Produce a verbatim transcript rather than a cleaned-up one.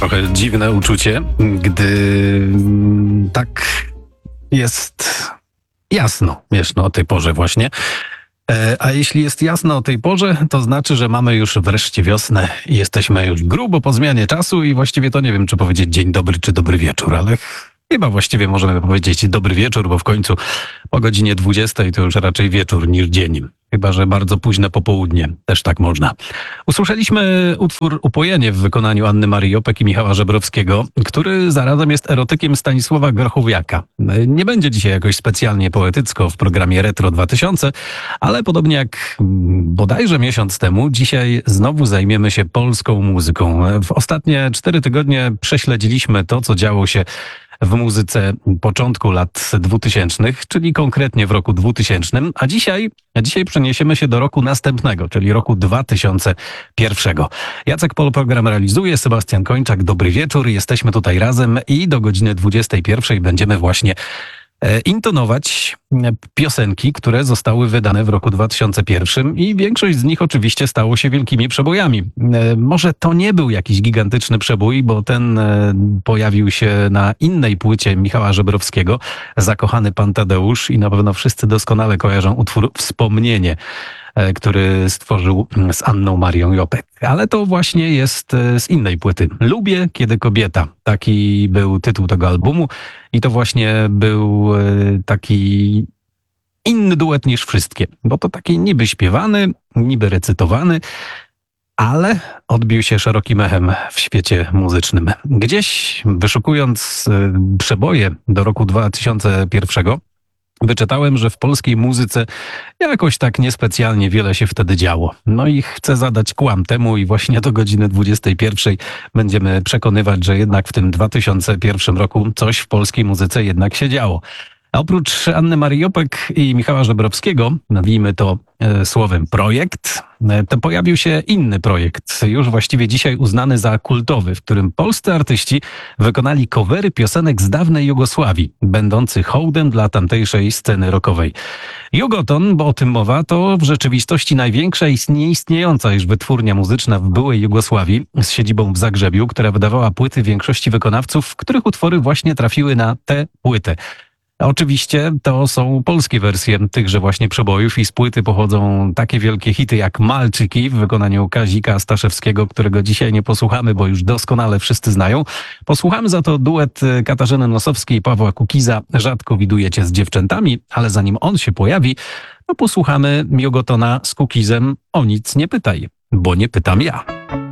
trochę dziwne uczucie, gdy mm, tak jest jasno, wiesz, no o tej porze właśnie. E, a jeśli jest jasno o tej porze, to znaczy, że mamy już wreszcie wiosnę i jesteśmy już grubo po zmianie czasu i właściwie to nie wiem, czy powiedzieć dzień dobry, czy dobry wieczór, ale chyba właściwie możemy powiedzieć dobry wieczór, bo w końcu po godzinie dwudziestej to już raczej wieczór niż dzień. Chyba że bardzo późne popołudnie, też tak można. Usłyszeliśmy utwór Upojenie w wykonaniu Anny Marii Jopek i Michała Żebrowskiego, który zarazem jest erotykiem Stanisława Grochowiaka. Nie będzie dzisiaj jakoś specjalnie poetycko w programie Retro dwa tysiące, ale podobnie jak bodajże miesiąc temu, dzisiaj znowu zajmiemy się polską muzyką. W ostatnie cztery tygodnie prześledziliśmy to, co działo się w muzyce początku lat dwutysięcznych, czyli konkretnie w roku dwutysięcznym, a dzisiaj, a dzisiaj przeniesiemy się do roku następnego, czyli roku dwa tysiące pierwszego. Jacek Pol program realizuje, Sebastian Kończak, dobry wieczór, jesteśmy tutaj razem i do godziny dwudziestej pierwszej będziemy właśnie intonować piosenki, które zostały wydane w roku dwa tysiące pierwszym i większość z nich oczywiście stało się wielkimi przebojami. Może to nie był jakiś gigantyczny przebój, bo ten pojawił się na innej płycie Michała Żebrowskiego, Zakochany Pan Tadeusz, i na pewno wszyscy doskonale kojarzą utwór Wspomnienie, który stworzył z Anną Marią Jopek. Ale to właśnie jest z innej płyty. Lubię, kiedy kobieta. Taki był tytuł tego albumu i to właśnie był taki inny duet niż wszystkie, bo to taki niby śpiewany, niby recytowany, ale odbił się szerokim echem w świecie muzycznym. Gdzieś wyszukując przeboje do roku dwa tysiące pierwszego, wyczytałem, że w polskiej muzyce jakoś tak niespecjalnie wiele się wtedy działo. No i chcę zadać kłam temu i właśnie do godziny dwudziestej pierwszej będziemy przekonywać, że jednak w tym dwa tysiące pierwszym roku coś w polskiej muzyce jednak się działo. A oprócz Anny Marii Jopek i Michała Żebrowskiego, nazwijmy to e, słowem projekt, e, to pojawił się inny projekt, już właściwie dzisiaj uznany za kultowy, w którym polscy artyści wykonali covery piosenek z dawnej Jugosławii, będących hołdem dla tamtejszej sceny rockowej. Jugoton, bo o tym mowa, to w rzeczywistości największa i nieistniejąca już wytwórnia muzyczna w byłej Jugosławii z siedzibą w Zagrzebiu, która wydawała płyty większości wykonawców, których utwory właśnie trafiły na tę płytę. Oczywiście to są polskie wersje tychże właśnie przebojów i z płyty pochodzą takie wielkie hity jak Malczyki w wykonaniu Kazika Staszewskiego, którego dzisiaj nie posłuchamy, bo już doskonale wszyscy znają. Posłuchamy za to duet Katarzyny Nosowskiej i Pawła Kukiza Rzadko widuję cię z dziewczętami, ale zanim on się pojawi, to posłuchamy Jugotona z Kukizem O nic nie pytaj, bo nie pytam ja.